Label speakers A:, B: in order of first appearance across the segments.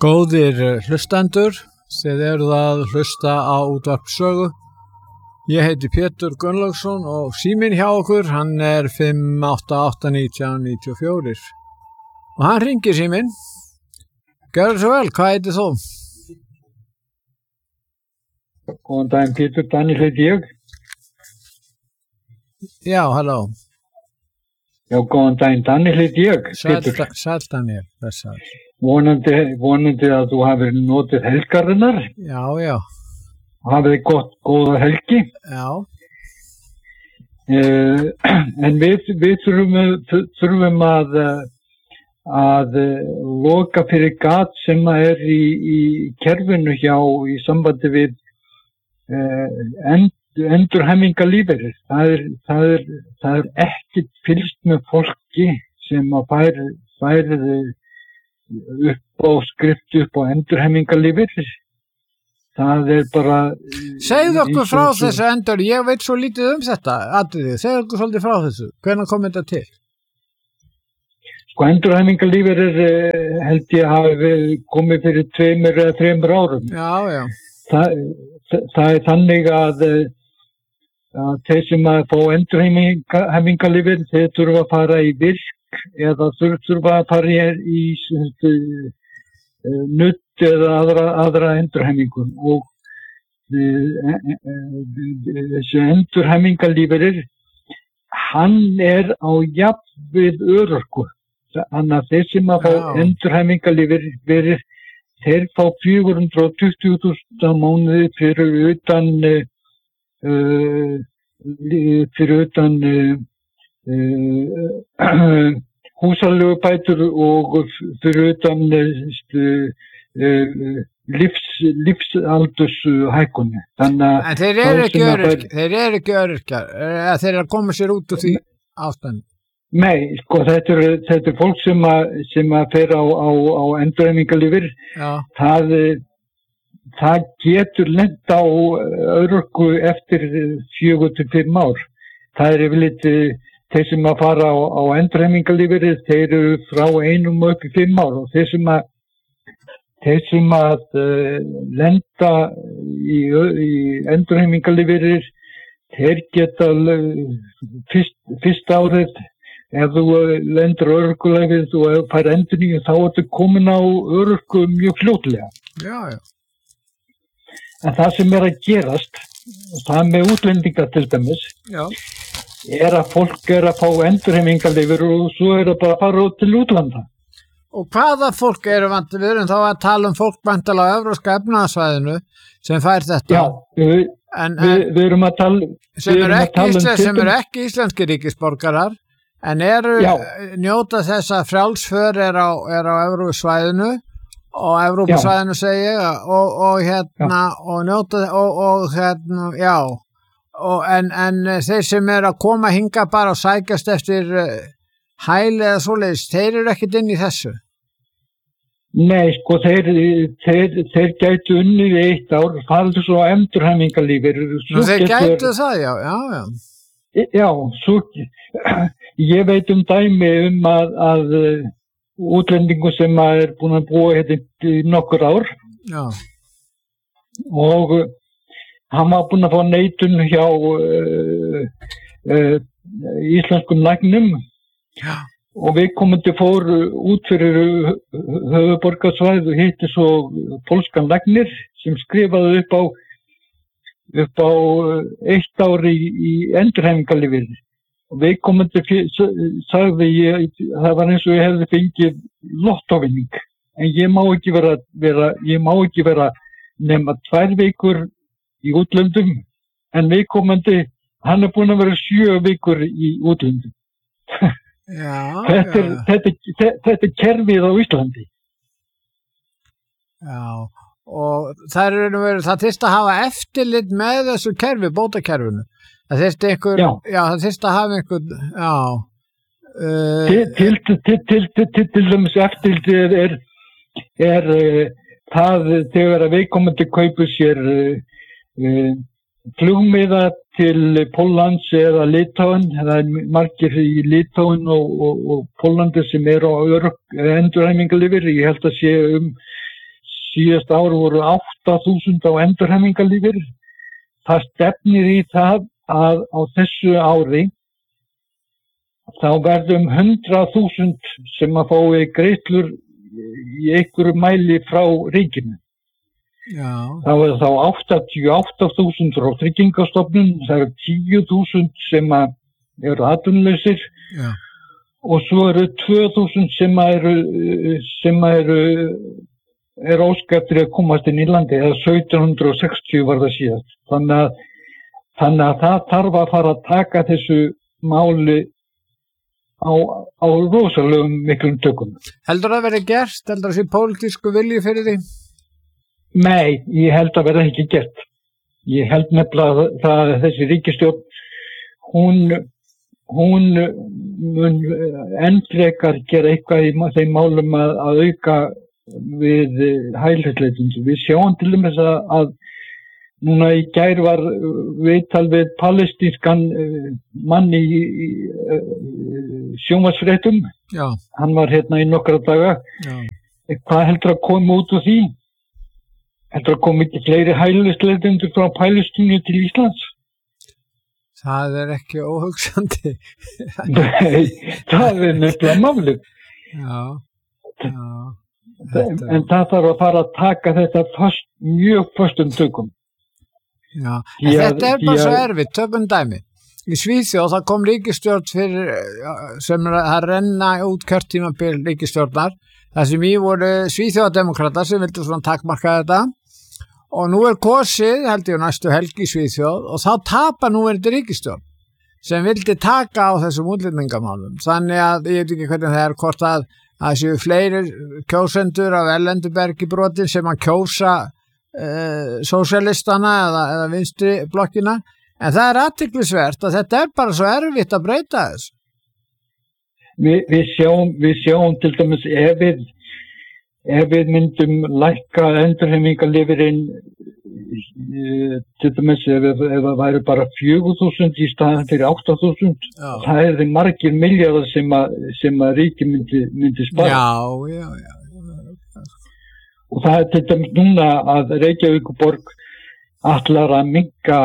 A: Góðir hlustendur, þið eruð að hlusta á útvarp Sögu. Ég heiti Pétur Gunnlaugsson og síminn hjá okkur, hann er 5881994. Og hann hringir síminn. Gjörðu svo vel, hvað heitir þú?
B: Góðan daginn, Pétur, Daniel heiti ég.
A: Já, halló.
B: Já, góðan daginn, Daniel heiti ég, Pétur.
A: Sæll Daniel, þessar.
B: Vonandi að þú hafir notið helgarinnar.
A: Já, já.
B: Hafið góða helgi.
A: Já.
B: En við þurfum að loka fyrir gat sem er í kerfinu hjá í sambandi við endurhæfingarlífeyrir. Það er ekkert fylgst með fólki sem að færi upp á skrift upp á endurhæfingarlífeyrir. Það er bara...
A: Segðu okkur frá þessu endur, ég veit svo lítið þetta atriði. Segðu okkur svolítið frá þessu. Hvenær kom þetta til?
B: Sko endurhæfingarlífeyrir held ég hafi komið fyrir 2 eða 3 árum.
A: Já, já.
B: Það er þannig að þeir sem að fá endurhæfingarlífeyrir, þeir þurfa að fara í virk eða þurfa að fara í nudd eða aðra endurhæfingu og þessi endurhæfingarlífeyrir, hann er á jafn við örorku. Þannig að þeir sem að fá endurhæfingarlífeyrir, þeir fá 420.000 á mánuði fyrir utan húsaleigubætur og fyrir utan lífsaldurshækkun. En þeir eru ekki öryrkjar, þeir eru að koma sér út úr því ástandi. Nei, sko þetta er fólk sem að fer á endurhæfingarlífeyri. Það getur lent á örorku eftir 4 til 5 ár. Það er yfirleitt þeir sem að fara á endurhæfingarlífeyri, þeir eru frá 1 og upp í 5 ár og þeir sem að lenda í endurhæfingarlífeyri, þeir geta fyrst árið, ef þú lendur örorkulífeyri og fær endurhæfingu, þá ertu komin á örorku mjög fljótlega.
A: Já, já.
B: En það sem er að gerast, það með útlendinga til dæmis, já, er að fólk er að fá endurhæfingarlífeyri og svo er það bara að fara út til útlanda.
A: Og hvaða fólk eru við erum þá að tala fólk vantilega á Evrópska efnahagssvæðinu sem fær þetta?
B: Já, við erum að tala
A: sem eru ekki íslenskir ríkisborgarar en njóta þess að frjálsför er á Evrópsvæðinu og Evrópsvæðinu segi ég og njóta en þeir sem eru að koma hinga bara og sækjast eftir hæli eða svoleiðis, þeir eru ekkert inn í þessu?
B: Nei, sko, þeir gætu unnið í 1 ár, farið svo endurhæfingarlífeyri.
A: Þeir gætu það, já.
B: Já, svo, ég veit dæmi að útlendingu sem er búin að búa hérna í nokkur ár.
A: Já.
B: Og hann var búin að fá neitun hjá íslenskum læknum.
A: Já.
B: Og viðkomandi fór út fyrir höfuðborgarsvæðið og hitti svo pólskan læknir sem skrifaði upp á 1 ár í endurhæfingarlífeyri. Og viðkomandi sagði það var eins og ég hefði fengið lottóvinning. En ég má ekki vera nema 2 vikur í útlöndum, en viðkomandi, hann er búin að vera 7 vikur í útlöndum.
A: Já,
B: þetta er kerfið á Íslandi.
A: Já, og það þyrfti að hafa eftirlit með þessu kerfi, bótakerfinu. Það þyrfti það þyrfti að hafa einhvern,
B: Til dæmis eftirlit er það þegar að viðkomandi kaupir sér flugmiða til Póllands eða Litáen. Það er margir í Litáen og Póllandi sem eru á endurhæfingarlífeyri. Ég held að sé síðast ár voru 8.000 á endurhæfingarlífeyri. Það stefnir í það að á þessu ári þá verðum 100.000 sem að fái greiðslur í einhverju mæli frá ríkinu.
A: Já.
B: Það var þá 88.000 frá Tryggingastofnun, það eru 10.000 sem að eru atvinnulausir.
A: Já.
B: Og svo eru 2.000 sem eru óskaptir að komast inn í landi, eða 1760 var það síðast. Þannig að það þarf að fara að taka þessu máli á rosalegum miklum tökum.
A: Heldur það verið gert? Heldur það sé pólitísku vilji fyrir því?
B: Nei, ég held að verða ekki gert. Ég held nefnilega að þessi ríkisstjórn, hún mun enn frekar gera eitthvað í þeim málum að auka við hælisleitendur. Við sjáum til dæmis að núna í gær var viðtal við palestínskan mann í sjónvarpsfréttum.
A: Já.
B: Hann var hérna í nokkra daga.
A: Já.
B: Hvað heldur að koma út úr því? Heldur að koma ekki fleiri hælisleitendur frá Palestínu til Íslands?
A: Það ekki óhugsandi.
B: Nei, það nefnilega málið.
A: Já.
B: En það þarf að fara að taka þetta mjög föstum tökum.
A: Já, en þetta bara svo erfitt, tökum dæmi. Í Svíþjóð það kom ríkisstjórn sem að renna út kjörtímabil ríkisstjórnar, það sem í voru Svíþjóðademókratar sem vildu svona takmarka þetta. Og nú kosið, held ég, næstu helgi í Svíþjóð og þá tapar núverandi ríkisstjórn sem vildi taka á þessum útlendingamálum. Þannig að ég veit ekki hvernig það hvort að séu fleiri kjósendur af erlendubergi brotin sem að kjósa sósíalistana eða vinstri blokkina. En það athyglisvert að þetta bara svo erfitt að breyta þess.
B: Við sjáum til dæmis ef við myndum lækka endurhæfingarlífeyrinn til dæmis ef það væri bara 4.000 í staðan fyrir 8.000, það þeir margir milljarðar sem að ríki myndi spara.
A: Já.
B: Og það til dæmis núna að Reykjavíkurborg ætlar að minnka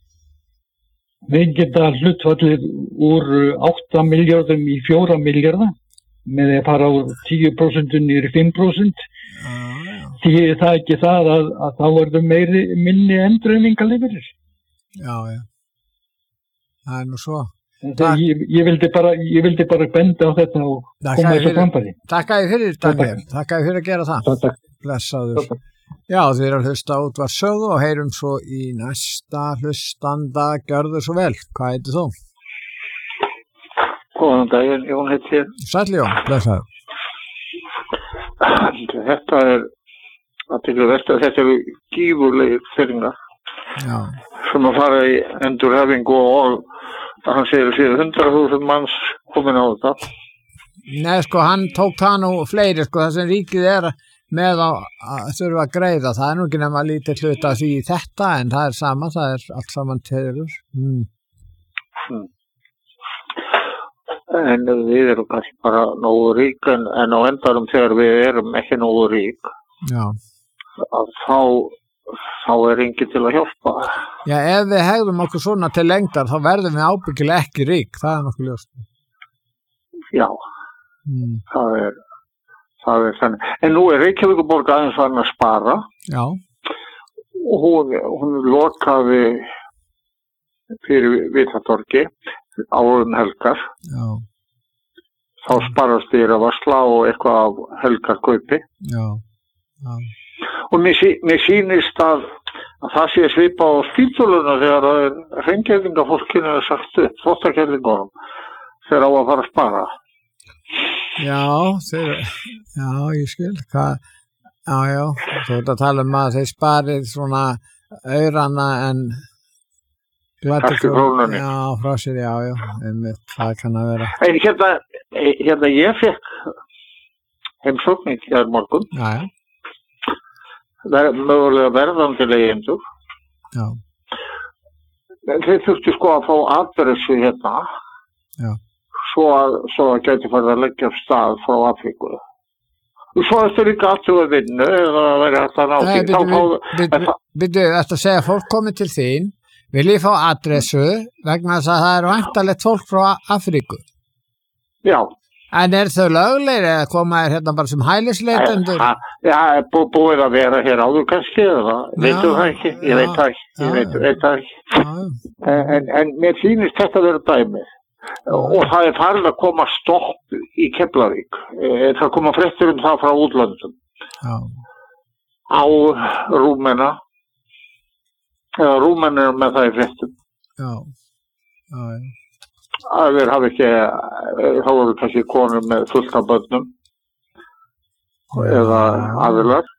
B: hlutfallið úr 8 milljörðum í 4 milljarða með að fara úr 10% niður í 5%. Því það ekki það að þá verður minni endurhæfingarlífeyrir. Já. Það nú svo. Ég vildi bara benda á þetta og koma þessu framfæri.
A: Takk að þið fyrir, Daniel. Takk að þið fyrir að gera það.
B: Takk.
A: Blessaður. Já, þið að hlusta á Útvarpssögu og heyrum svo í næsta hlustanda. Gjörðu svo vel. Hvað heitir þú?
C: Góðan daginn, Jón heitir hér.
A: Sæll Jón, blessaður.
C: Þetta eru gífurlegir fyrringar sem að fara í endurhæfingu og hann segir 100.000 manns komin á þetta.
A: Nei, sko, hann tók það nú fleiri, sko, það sem ríkið með að þurfa að greiða. Það nú ekki nema lítið hluta því þetta, en það sama, það allt saman telur.
C: En við erum kannski bara nógu rík, en á endanum þegar við erum ekki nógu rík, að þá enginn til að hjálpa.
A: Já, ef við hegðum okkur svona til lengdar, þá verðum við ábyggilega ekki rík, það nokkuð ljóst.
C: Já, það er þannig. En nú Reykjavíkurborg aðeins farin að spara.
A: Já.
C: Og hún lokaði fyrir Vitatorgi árum helgar.
A: Já.
C: Þá sparast þér að varsla og eitthvað af helgarkaupi.
A: Já.
C: Og mér sýnist að það sé svipa á spítuluna þegar hreingerðingafólkinu er sagt upp, þvottakerlingunum, þegar á að fara að spara.
A: Já, ég skil. Já, þú ert að tala að þeir sparið svona aurana en
C: Kannski krónunni.
A: Já, frá sér, já, einmitt, það kann að vera.
C: En hérna ég fekk heimsókn í morgun.
A: Já.
C: Mögulega verðandi leigjendur.
A: Já.
C: Þeir þurftu sko að fá adressu hérna.
A: Já.
C: Svo að gæti farið að leggja af stað frá Afríku. Svo er þetta líka alltaf að vinna eða að vera hægt að ná því.
A: Byrju, þetta að segja fólk komið til þín, vil ég fá adressu vegna þess að það er væntanlegt fólk frá Afríku?
C: Já.
A: En þau löglegir eða koma hérna bara sem hælisleitendur?
C: Já, búið að vera hér áður kannski eða, veitum það ekki, ég veit það ekki. En mér sýnist þetta að vera dæmi. Og það er farið að koma stopp í Keflavík. Það koma fréttir það frá útlöndum á Rúmena eða Rúmenir með það í fréttum að þeir hafi ekki þá voru kannski konur með fullt af börnum eða aðilar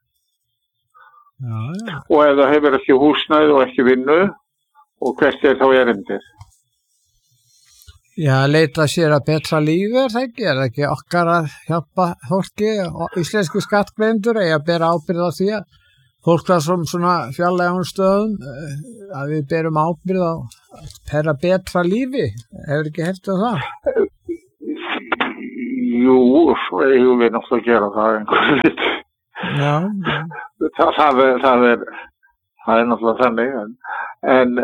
C: og eða hefur ekki húsnæði og ekki vinnu og hvert þá erindið.
A: Já, leita sér að betra lífi það ekki okkar að hjálpa fólki og íslensku skattgreyndur að bera ábyrgð á því að fólk það svona fjarlægum stöðum að við berum ábyrgð á að betra lífi, hefur ekki heyrt það?
C: Jú, svo eigum við náttúrulega að gera það einhverju vit.
A: Já.
C: Það er náttúrulega þannig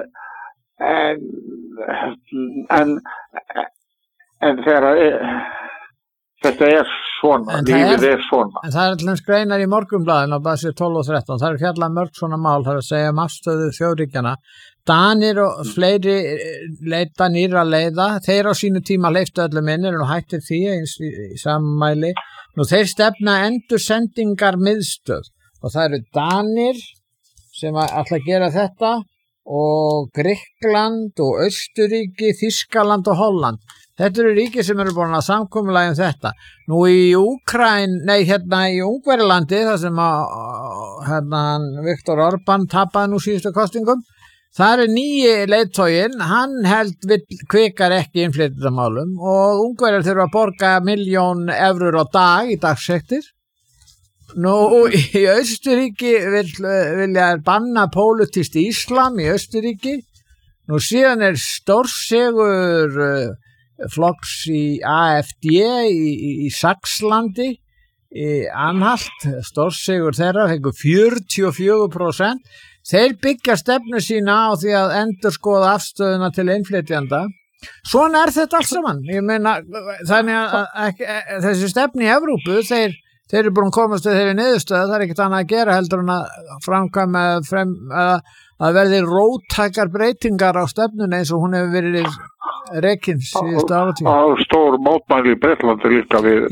C: en þegar þetta er svona, lífið er svona.
A: En það allins greinar í Morgunblaðinu á blaðsíðu 12 og 13, það fjallað mörg svona mál, það að segja afstöðu þjóðríkjanna. Danir og fleiri leita nýra leiða, þeir á sínu tíma hleyptu öllum inn og hættir því eins í sammæli. Nú þeir stefna endursendingar miðstöð og það eru Danir sem ætla að gera þetta og Grikkland og Austurríki, Þýskaland og Holland. Þetta eru ríki sem eru búin að samkomulagi þetta. Nú í í Ungverjalandi, þar sem Viktor Orbán tapaði nú síðustu kostingum, það er nýji leiðtoginn, hann kvikar ekki innflytjendamálum og Ungverjar þurfa að borga 1.000.000 evrur á dag í dagsektir. Nú í Austurríki vilja banna pólitískt íslam í Austurríki. Nú síðan er stórsigur flokks í AfD í Saxlandi, í Anhalt, stórsigur þeirra, fengu 44%. Þeir byggja stefnu sína á því að endurskoða afstöðuna til innflytjenda. Svona er þetta allt saman. Ég meina, þannig að þessi stefni í Evrópu, þeir eru búin að komast til þeirri niðurstöðu, það er ekkert annað að gera heldur en að framkvæma að verði róttækar breytingar á stefnunni eins og hún hefur verið rekin síðustu áratugum.
C: Á stór mótmæli í Bretlandi líka við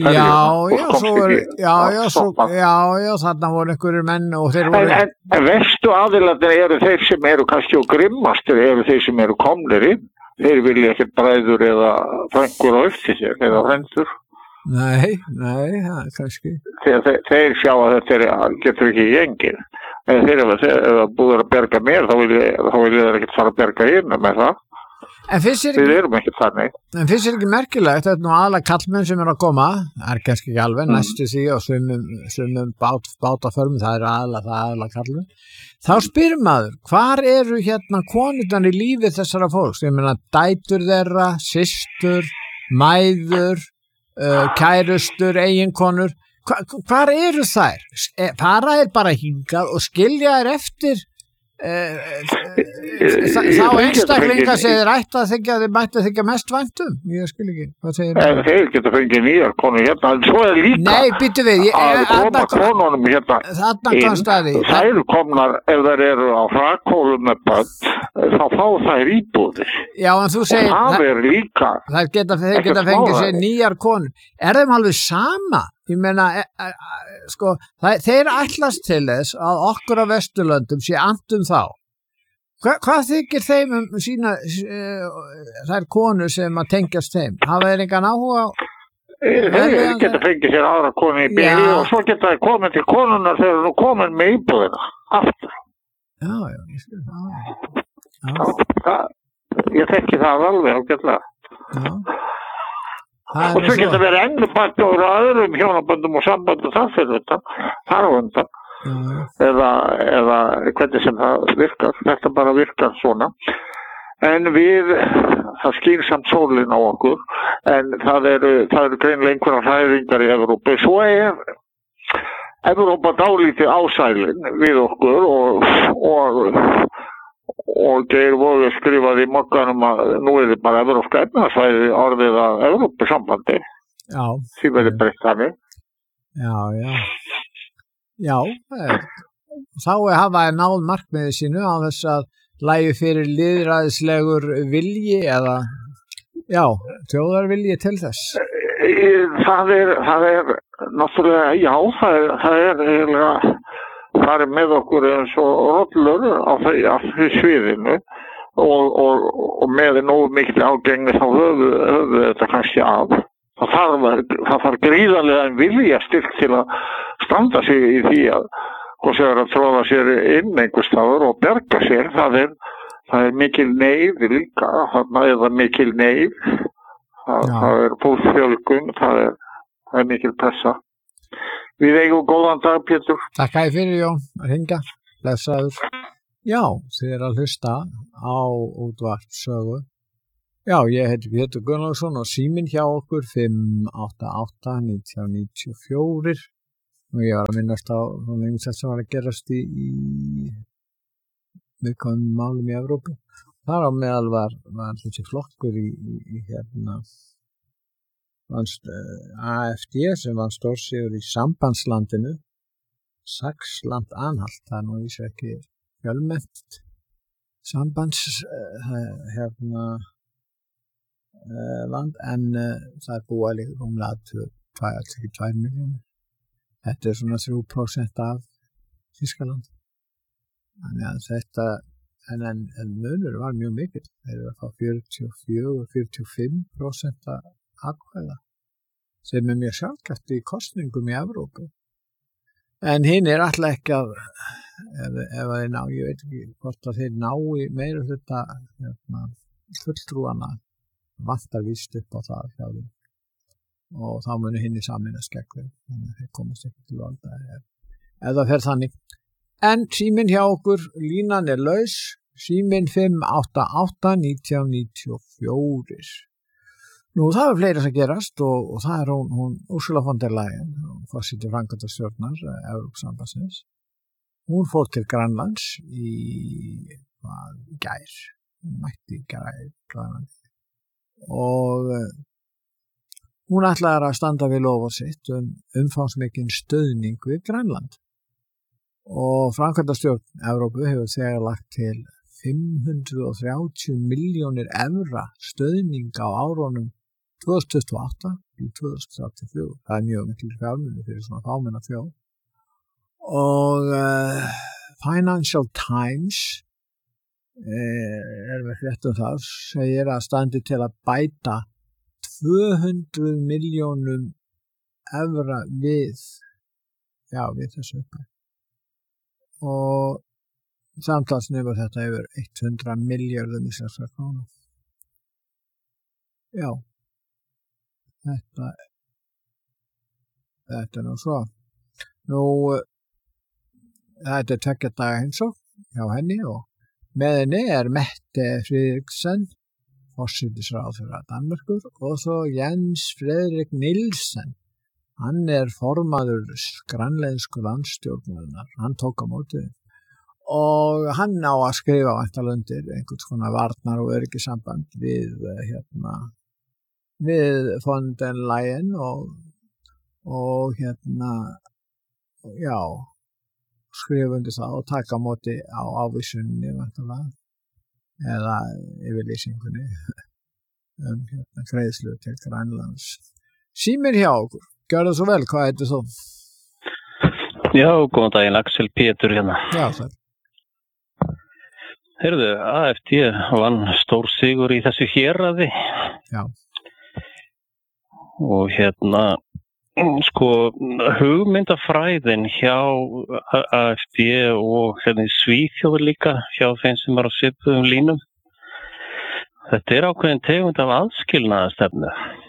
A: Já, þarna voru einhverjir menn og þeir voru...
C: En verstu aðilarnir eru þeir sem eru kannski og grimmastir eru þeir sem eru komnir inn. Þeir vilja ekkert bræður eða frængur á eftir sér eða frændur.
A: Nei, kannski.
C: Þeir sjá að þetta getur ekki gengið. En þeir eru búið að berga mér, þá vil ég ekkert fara að berga inn með það. Við erum ekki þannig.
A: En finnst þér ekki merkilegt, þetta er nú aðalega kallmenn sem eru að koma, það er kannski ekki alveg, næstu því og svimum bátaförmum, það er aðalega kallmenn. Þá spyr maður, hvar eru hérna konurnar í lífi þessara fólks? Ég meina, dætur þeirra, systur, mæður, kærustur, eiginkonur, hvar eru þær? Fara er bara hingað og skilja þær eftir þá einstaklinga sem þeir ætti að þykja mest væntum. Ég skil ekki, hvað segir það?
C: Þeir geta fengið nýjar konur hérna, en svo er líka
A: Nei, býttu við
C: að koma konunum hérna þær komnar, ef þær eru á hrakhólum með börn, þá fá þær íbúðir.
A: Já, en þú segir
C: og það er líka
A: þeir geta fengið sér nýjar konur. Er þeim alveg sama? Ég meina, sko, þeir ætlast til þess að okkur á Vesturlöndum sé annt þá. Hvað þykir þeim sína þær konur sem að tengjast þeim? Hafa þeir engan áhuga á?
C: Þeir geta fengið sér aðra konu í bíli og svo geta þeir komið til konunar þegar þeir komin með íbúðina aftur.
A: Já, ég skil það.
C: Ég þekki það alveg ágætlega.
A: Já.
C: Og svo getur verið englubætti og öðrum hjónaböndum og samböndum það fyrir þetta, þar á undan, eða hvernig sem það virkar, þetta bara virkar svona. En það skýr samt sólinn á okkur, en það eru greinilega einhverjar hræringar í Evrópu. Svo Evrópa dálítið ásælin við okkur og Geir Vogi skrifaði í Mogganum að nú þið bara Evrópska efnahagssvæði orðið að Evrópusambandi.
A: Já.
C: Því verður breytt þannig.
A: Já, þá hafa náð markmiði sínu á þess að lægi fyrir lýðræðislegur vilji eða, þjóðarvilji til þess.
C: Það er náttúrulega, það er eiginlega farið með okkur eins og rollur á því sviðinu og með nógu mikil ágengni þá höfðu þetta kannski af. Það þarf gríðarlega vilja styrk til að standa sig í því að tróða sér inn einhvers staðar og berga sér. Það er mikil neyð líka, eða mikil neyð. Það er fólksfjölgun, það er mikil pressa. Við eigum góðan dag, Pétur.
A: Takk að fyrir, Jón, að hringja. Blessaður. Já, þið að hlusta á útvarpssögu. Já, ég heiti Pétur Gunnlaugsson og síminn hjá okkur 588-1994. Og ég var að minnast á þetta sem var að gerast í viðkvæmum málum í Evrópu. Þar á meðal var þessi flokkur í AFD sem var stórsigur í sambandslandinu, Saxland-Anhalt, það nú vísu ekki fjölmennt land, en það búa líka rúmlega 2 milljónir. Þetta er svona 3% af Þýskaland. Þannig að þetta, en munur var mjög mikill. Þeir eru að fá 44-45% atkvæða, sem mjög sjálfgæft í kosningum í Evrópu. En hinn alltaf ekki að, ef þeir ná, ég veit ekki hvort að þeir ná í meira þetta fulltrúana, vantar víst upp á það hjá þeim. Og þá munu hinn í sameinast gegn þeim, þannig að þeir komast ekki til valda eða fer þannig. En síminn hjá okkur, línan laus, síminn 588-1994. Nú, það fleira sem gerast og það hún Ursula von der Leyen, forseti framkvæmdastjórnar Evrópusambandsins. Hún fór til Grænlands í gær, mætti í Grænland. Og hún ætlaði að standa við loforð sitt umfangsmikinn stuðning við Grænland. Og framkvæmdastjórn Evrópu hefur þegar lagt til 530 milljónir evra stuðning á árunum 2028 til 2034. Það er mjög mikil fjármunir fyrir svona fámenna þjóð. Og Financial Times með frétt það, segir að standi til að bæta 200 milljónum evra við þessu upphæð. Og samtals nefnir þetta yfir 100 milljörðum íslenskra króna. Já, þetta er nú svo. Nú, þetta er 2 daga heimsókn hjá henni og með henni Mette Frederiksen, forsætisráðherra Danmerkur, og svo Jens Frederik Nielsen. Hann formaður grænlensku landstjórnarinnar. Hann tók á móti og hann á að skrifa væntanlega undir einhvers konar varnar- og öryggissamband við von der Leyen og skrifa undir það og taka á móti á ávísunni væntanlega eða yfirlýsingunni greiðslu til Grænlands. Símir hjá okkur. Gjörðu svo vel, hvað heitir þú?
D: Já, góðan daginn, Axel Pétur hérna.
A: Já, það.
D: Heyrðu, AFD vann stór sigur í þessu héraði.
A: Já.
D: Og hugmyndafræðin hjá AFD og í Svíþjóð líka, hjá þeim sem á svipuðum línum. Þetta ákveðin tegund af aðskilnaðarstefnu.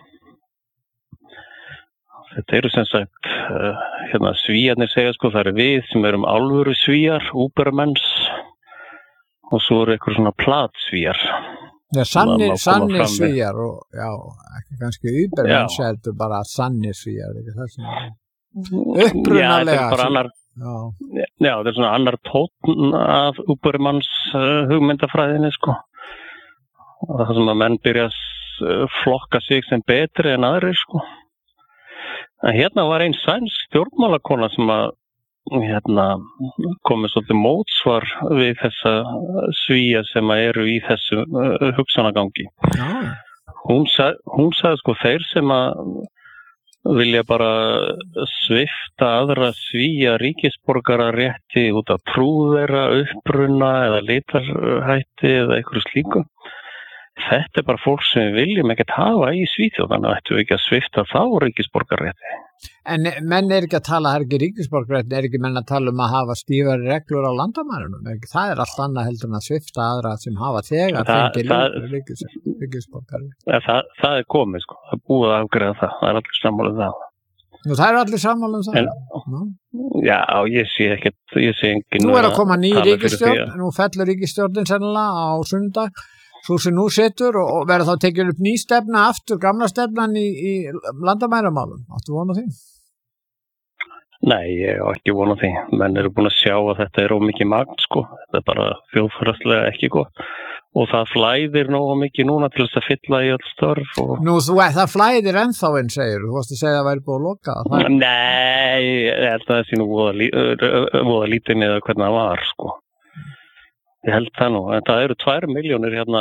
D: Þetta eru sem sagt, Svíarnir segja það við sem erum alvöru Svíar, úbermenns, og svo eru eitthvað svona platsvíar.
A: Já, sannir Svíar og ekki kannski úbermenns, heldur bara sannir Svíar, ekki það sem upprunalega.
D: Já, þetta svona annar tónn af Ubermanns hugmyndafræðinni, sko. Og það sem að menn byrja að flokka sig sem betri en aðrir, sko. En hérna var ein sænsk stjórnmálakona sem að komið svolítið mótsvar við þessa Svía sem að eru í þessu hugsanagangi. Hún sagði sko þeir sem að vilja bara svipta aðra Svía ríkisborgara rétti út af trúðera, uppruna eða litarhætti eða einhverju slíku. Þetta bara fólk sem við viljum ekkert hafa í Svíþjóð, þannig að ættum við ekki að svipta þá ríkisborgarrétti.
A: En menn ekki að tala, það ekki ríkisborgarrétti, ekki menn að tala að hafa stífari reglur á landamærunum. Það allt annað heldur en að svipta aðra sem hafa þegar fengið ríkisborgarrétti.
D: Það komið, sko. Það búið að afgreiða það. Það allir sammála það.
A: Nú, það allir sammála það?
D: Já, ég sé engin...
A: Nú að koma ný ríkisstjórn, nú fellur ríkisstjórnin sennilega á sunnudag. Svo sem nú situr og verður þá tekið upp ný stefna aftur, gamla stefnan í landamæramálum. Áttu vona því?
D: Nei, ég á ekki vona því. Menn eru búin að sjá að þetta er ómikið magn, sko. Þetta er bara þjóðfélagslega ekki gott. Og það flæðir nógu mikið núna til þess að fylla í öll störf.
A: Nú, það flæðir ennþá einn, segir. Þú varst að segja að það væri búið að loka.
D: Nei, ég held að það sé nú voða lítið niður hvernig það var, sko. Ég held það nú, en það eru 2 milljónir hérna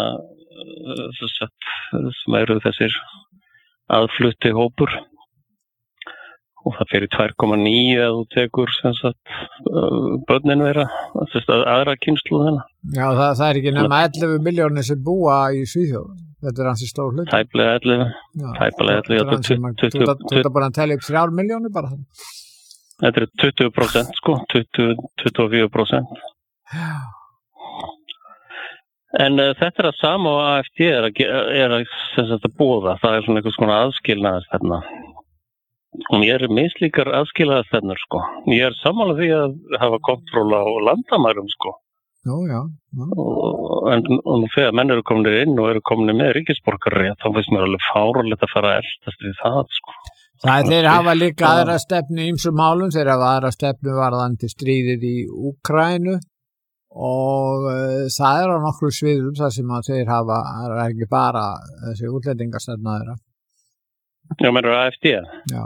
D: sem eru þessir aðflutti hópur og það fyrir 2,9 að þú tekur börnin vera, aðra kynslu þennan.
A: Já, það er ekki nema 11 milljónir sem búa í Svíþjóð, þetta er hansi stór hlut.
D: Tæplega 11.
A: Þú ert bara að telja upp 3 milljónir bara.
D: Þetta er 20%, sko, 24%.
A: Já.
D: En þetta er að sama á AFD er að búða, það er svona einhvers konar aðskilnaðarstefna. Og mér er mislíkar aðskilnaðarstefnur, sko. Ég er sammála því að hafa kontról á landamærum, sko.
A: Já.
D: Og nú þegar menn eru kominir inn og eru kominir með ríkisborgarrétt, þá finnst mér alveg fáránlegt að fara að eldast við það, sko.
A: Þeir hafa líka aðra stefnu í ýmsum málum, þeir hafa aðra stefnu varðandi stríðið í Úkraínu. Og það er á nokkru sviðum þar sem að þeir hafa, það er ekki bara þessi útlendingastefna þeirra.
D: Já, mennur AFD?
A: Já.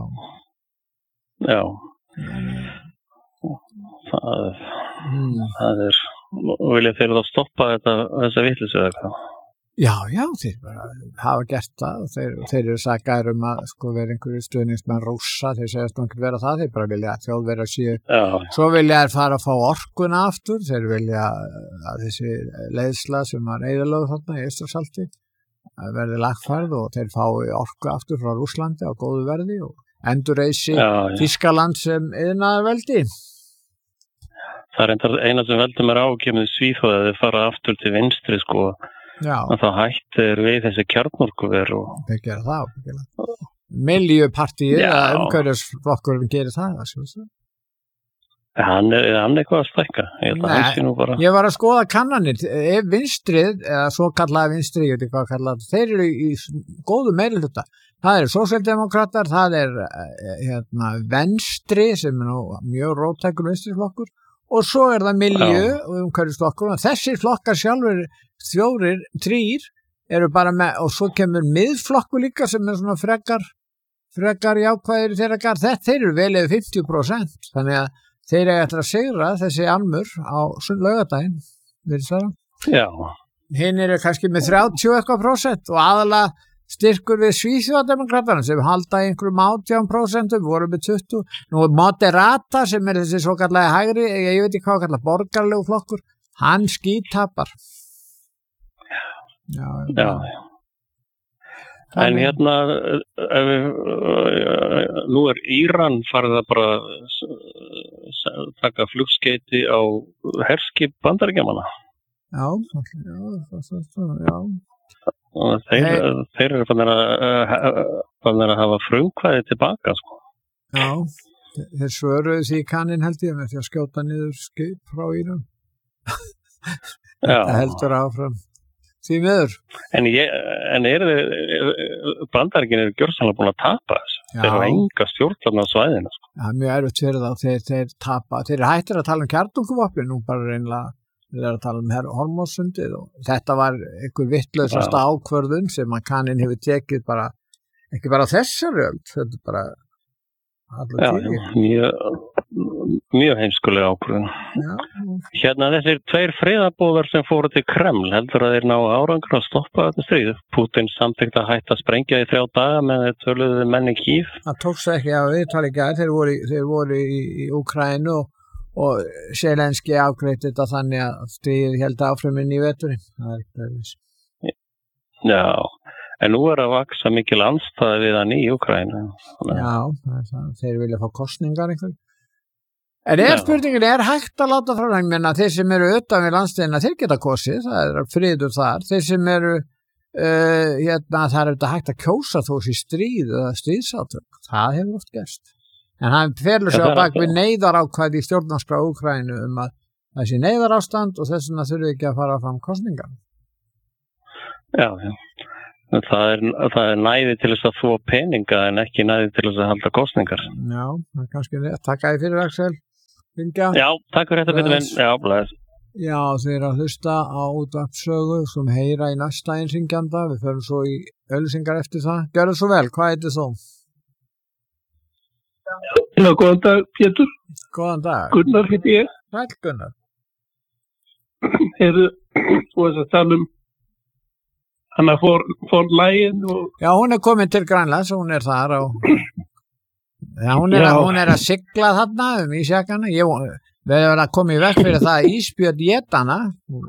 D: Það er, vilja þeir þá stoppa þessa vitleysu eða hvað?
A: Já, þeir bara hafa gert það og þeir eru sakaðir að vera einhverju stuðningsmenn Rússa, þeir segjast ekki vera það, þeir bara vilja að Þjóðverjar séu, svo vilja þeir fara að fá orkuna aftur, þeir vilja að þessi leiðsla sem var eyðilögð þarna í Eystrasalti verði lagfærð og þeir fái orku aftur frá Rússlandi á góðu verði og endurreisi Þýskaland sem iðnaðarveldi.
D: Það er eina sem veldur mér ákemið Svíþjóð að þeir fara aftur til vinstri, sko. að það hættir við þessi kjarnorkuver og
A: þeir gera það Miljöpartíð að umhverfisflokkurinn gerir það
D: hann er eitthvað að stækka
A: ég var að skoða kannanir ef vinstrið, eða svo kallaði vinstrið ég veit ekki hvað kallaði, þeir eru í góðu meirihluta, það eru sósíaldemókratar, það er venstri sem er nú mjög róttækur vinstriflokkur og svo er það miljö og umhverfisflokkur og þessir flokkar sjálfur þjórir, 3 eru bara með, og svo kemur miðflokkur líka sem er svona frekar jákvæðir þeirra garð, þeir eru vel eða 50%, þannig að þeir eiga eftir að sigra þessi almur á laugardaginn, virðist það?
D: Já.
A: Hinn eru kannski með 30% og aðalega styrkur við Svíþjóðardemókratana sem halda í einhverjum 18%, voru með 20%. Nú Moderata sem er þessi svo kallaði hægri, ég veit ekki hvað kallað borgarlegu flokkur, hann skítapar. Já.
D: En nú er Íran farið að bara taka flugskeyti á herskip Bandaríkjamanna.
A: Já.
D: Og þeir eru fann að hafa frumkvæði tilbaka, sko.
A: Já, þeir svöruðu því kannin held ég með því að skjóta niður skip frá Íran. Þetta heldur áfram. því miður.
D: En Bandaríkin eru gjörsamlega búin að tapa þessu. Þeir hafa enga stjórn á svæðinu. Sko.
A: Já, mjög erfitt fyrir þá, þeir tapa. Þeir eru hættir að tala um kjarnorkuvopnin, nú bara reynilega þeir eru að tala um Hormuzsundið og þetta var einhver vitlausasta ákvörðun sem að kaninn hefur tekið bara, ekki bara þessari öld, þetta er bara
D: mjög heimskulega ákvörðun. Hérna þessir 2 friðarbúðar sem fóru til Kreml, heldur að þeir ná árangur að stoppa þetta stríð. Putin samþykkti að hætta að sprengja í 3 daga með þeir töluðu menn í Kýv.
A: Það tókst ekki að viðtala ekki að þeir voru í Úkraínu og Zelenski afgreitt þetta þannig að stríðið held áfram inn í veturinn.
D: Já. En nú að vaksa mikil andstæða við hann í Úkraínu.
A: Já, þeir vilja fá kosningar einhver. En spurningin hægt að láta frá menna þeir sem eru utan við landstegina, þeir geta kosið, það er friður þar. Þeir sem eru, það er hægt að kjósa þó sér stríð eða stríðsátök. Það hefur oft gerst. En hann felur sig á bak við neyðarákvæði í stjórnarskrá Úkraínu að það sé neyðarástand og þess vegna þurfi ekki að fara fram kosningar.
D: Já. Það er næði til þess að þvo peninga en ekki næði til þess að halda kosningar.
A: Já, það er kannski rétt. Takk að þið fyrir, Axel. Fylgja.
D: Já, takk fyrir þetta, Pétur minn. Já, blæs.
A: Já, þið eru að hlusta á útvarpssögu sem heyra í næsta einhringjanda. Við förum svo í auglýsingar eftir það. Gjörðu svo vel, hvað heitir þú?
E: Já, góðan dag, Pétur.
A: Góðan dag.
E: Gunnar heiti ég.
A: Sæll, Gunnar.
E: Þú veist að tala hann að fór lægin og...
A: Já, hún komin til Grænlands og hún þar á... Já, hún að sigla þarna ísjakana. Við erum að koma í veg fyrir það að ísbjörn étana.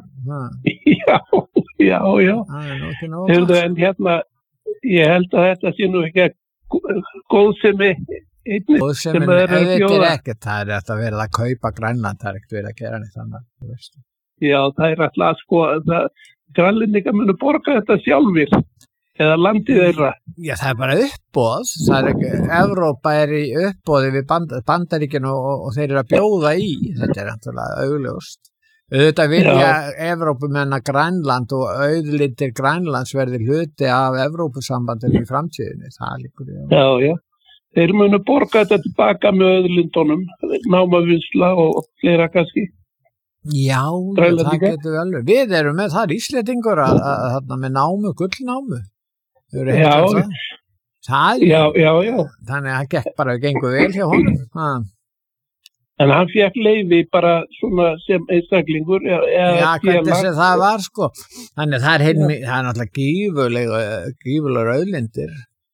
E: Já. Heyrðu, en hérna, ég held að þetta sé nú ekki góðsemi einnig.
A: Góðsemin auðvitað ekkert. Það er þetta verið að kaupa Grænland, það er ekkert verið að gera neitt annað.
E: Já, það er alltaf að sko það Grænlendingar munu borga þetta sjálfir eða landið þeirra. Já,
A: það er bara uppboð. Evrópa í uppboði við Bandaríkinu og þeir eru að bjóða í. Þetta er náttúrulega augljóst. Auðvitað vilja Evrópumenn að Grænland og auðlindir Grænlands verði hluti af Evrópusambandinu í framtíðinni. Það líkur í.
E: Já. Þeir munu borga þetta tilbaka með auðlindunum, námavinnsla og fleira kannski.
A: Já, það getur vel. Við erum með það íslendingur að með námu, gullnámu.
E: Já.
A: Þannig að það gekk bara gengur vel hjá honum.
E: En hann fékk leyfi bara svona sem einstaklingur.
A: Já, hvernig sem það var sko. Þannig það er náttúrulega gífurlegur auðlindir.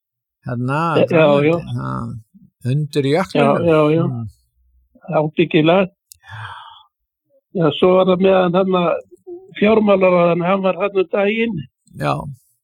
A: Undir jöklunum.
E: Já. Ábyggilega. Já, svo var það meðan hann fjármálaráðan, hann var hann daginn.
A: Já.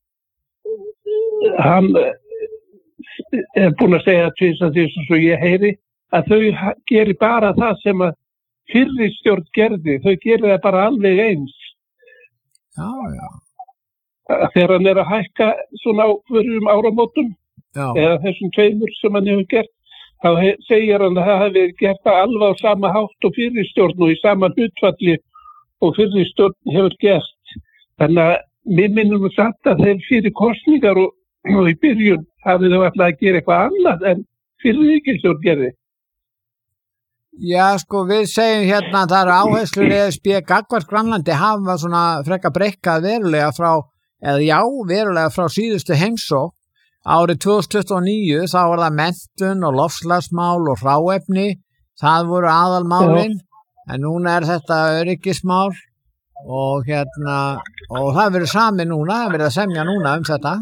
E: Hann búinn að segja tvisvar því svo ég heyri að þau geri bara það sem að fyrri stjórn gerði. Þau geri það bara alveg eins.
A: Já.
E: Þegar hann að hækka svona áramótum eða þessum 2 sem hann hefur gert. Þá segir hann að það hafi gert það alveg á sama hátt og fyrirstjórn og í sama hlutfalli og fyrirstjórn hefur gert. Þannig að mér minnum samt að þeir fyrir kosningar og í byrjun hafið þau alltaf að gera eitthvað annað en fyrir ríkisstjórn gerði.
A: Já, sko, við segjum hérna að það eru áherslur ESB gagnvart Grænlandi hafa svona frekar breikkað verulega frá síðustu heimsókn. Árið 2029 þá var það menntun og loftslagsmál og hráefni, það voru aðalmálin, en núna þetta öryggismál og það verið sami núna, það verið að semja núna þetta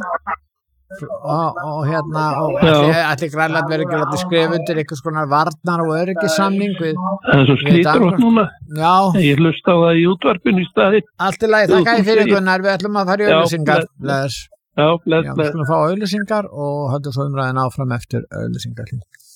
A: og allir Grænland verið ekki látið skrifa undir einhvers konar varnar og öryggissamning við
E: það er svo slítur átt núna.
A: Já.
E: Ég hlusta á það í útvarpinu í staði.
A: Allt í lagi, þakka fyrir Gunnar, við ætlum að fara í auglýsingar.
E: Já,
A: við skulum fá auglýsingar og höldum svo umræðin áfram eftir auglýsingar.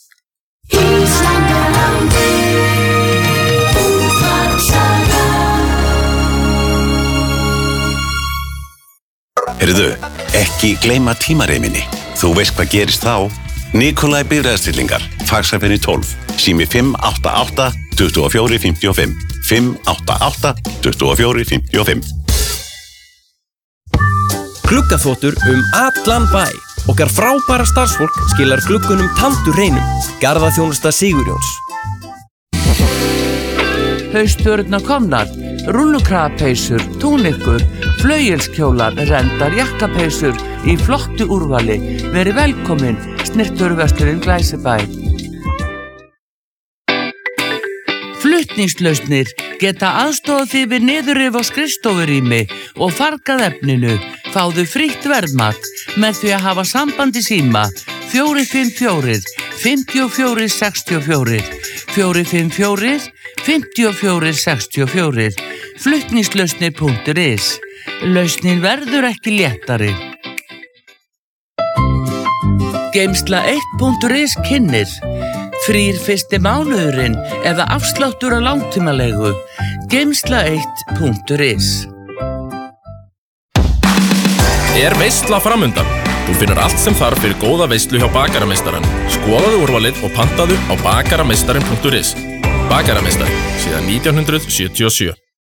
F: Heyrðu, ekki gleyma tímareiminni. Þú veist hvað gerist þá. Nikolai Bifreiðastillingar, Faxafenni 12, sími 588 24 55, 588 24 55.
G: Gluggaþvottur allan bæ. Okkar frábæra starfsfólk skilar gluggunum tandur hreinum. Garðaþjónusta Sigurjóns.
H: Haustbjörna komnar, rúllukraðapeysur, túnikur, flauelskjólar, rendar, jakkapeysur í flottu úrvali. Verið velkomin, Snyrtivöruverslunin Glæsibæ. Flutningslausnir geta aðstofað þig við niðurrif á skrifstofurými og fargað efninu. Fáðu frítt verðmat með því að hafa samband í síma 454 54 64 454 54 64 flutningslausnir.is. Lausnin verður ekki léttari. Geymsla1.is kynnir frýr fyrsti mánuðurinn eða afsláttur á langtímalegu. Geymsla1.is.
I: Veisla framundan. Þú finnur allt sem þarf fyrir góða veislu hjá Bakarameistarann. Skoðaðu úrvalið og pantaðu á bakarameistarin.is. Bakarameistari síðan 1977.